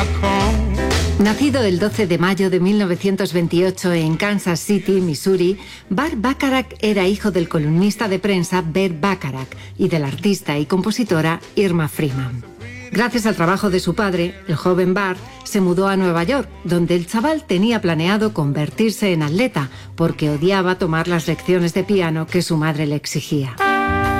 Nacido el 12 de mayo de 1928 en Kansas City, Missouri, Burt Bacharach era hijo del columnista de prensa Burt Bacharach y de la artista y compositora Irma Freeman. Gracias al trabajo de su padre, el joven Burt se mudó a Nueva York, donde el chaval tenía planeado convertirse en atleta porque odiaba tomar las lecciones de piano que su madre le exigía.